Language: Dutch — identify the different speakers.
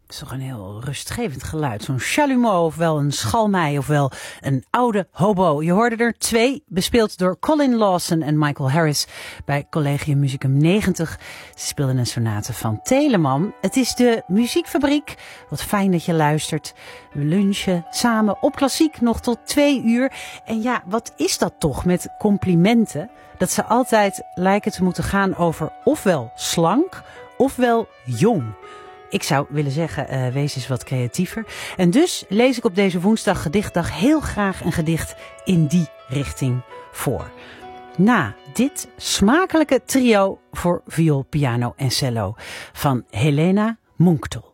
Speaker 1: Het is toch een heel rustgevend geluid. Zo'n chalumeau, ofwel een schalmei, ofwel een oude hobo. Je hoorde er 2, bespeeld door Colin Lawson en Michael Harris bij Collegium Musicum 90. Ze speelden een sonate van Telemann. Het is de Muziekfabriek. Wat fijn dat je luistert. We lunchen samen op Klassiek nog tot 2 uur. En ja, wat is dat toch met complimenten? Dat ze altijd lijken te moeten gaan over ofwel slank, ofwel jong. Ik zou willen zeggen, wees eens wat creatiever. En dus lees ik op deze woensdag gedichtdag heel graag een gedicht in die richting voor. Na dit smakelijke trio voor viool, piano en cello van Helena Munktel.